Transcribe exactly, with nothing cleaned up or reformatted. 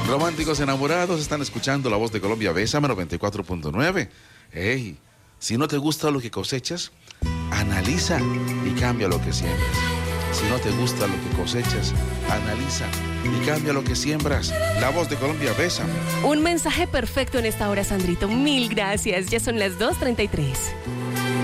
Románticos enamorados están escuchando La Voz de Colombia, Bésame noventa y cuatro punto nueve. Hey, si no te gusta lo que cosechas, analiza y cambia lo que siembras. Si no te gusta lo que cosechas, analiza y cambia lo que siembras. La Voz de Colombia, Bésame. Un mensaje perfecto en esta hora, Sandrito. Mil gracias. Ya son las dos treinta y tres.